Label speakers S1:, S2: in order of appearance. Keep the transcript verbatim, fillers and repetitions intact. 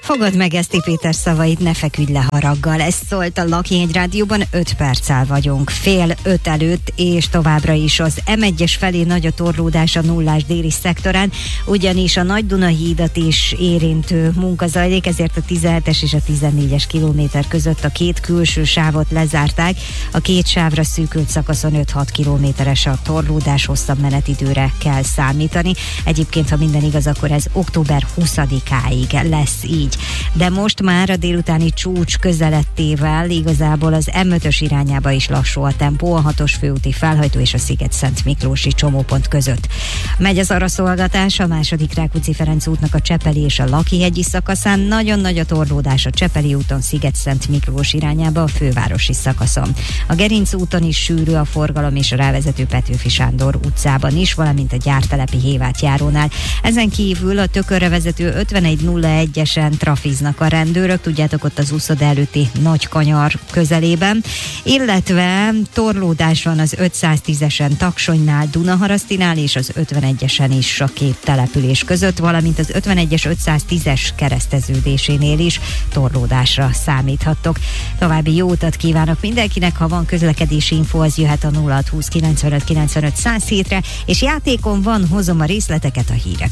S1: Fogad meg Eszti Péter szavait, ne feküdj le haraggal. Ez szólt a Lakihegy Rádióban, öt perccel vagyunk. Fél öt előtt, és továbbra is az em egyes felé nagy a torlódás a nullás déli szektorán, ugyanis a Nagy-Duna hídat is érintő munka zajlik, ezért a tizenhetes és a tizennégyes kilométer között a két külső sávot lezárták. A két sávra szűkült szakaszon öt-hat kilométeres a torlódás, hosszabb menetidőre kell számítani. Egyébként, ha minden igaz, akkor ez október huszadikáig lesz így. De most már a délutáni csúcs közelettével igazából az em ötös irányába is lassú a tempó, a hatos főúti felhajtó és a Sziget-Szent Miklósi csomópont között. Megy az araszolgatás a második Rákóczi-Ferenc útnak a Csepeli és a Lakihegyi szakaszán, nagyon nagy a torlódás a Csepeli úton Sziget-Szent Miklós irányába a fővárosi szakaszon. A Gerinc úton is sűrű a forgalom, és a rávezető Petőfi Sándor utcában is, valamint a Gyártelepi Hévát járónál. Ezen kívül a Tökörre vezető ötvenegy nulla egyesen trafiznak a rendőrök, tudjátok, ott az úszoda előtti nagy kanyar közelében, illetve torlódás van az ötszáztízesen Taksonynál, Dunaharasztinál és az ötvenegyesen is a két település között, valamint az ötvenegyes ötszáztízes kereszteződésénél is torlódásra számíthattok. További jó utat kívánok mindenkinek, ha van közlekedési info, az jöhet a nulla hat húsz kilencvenöt kilencvenöt száz hétre, és játékon van, hozom a részleteket a hírek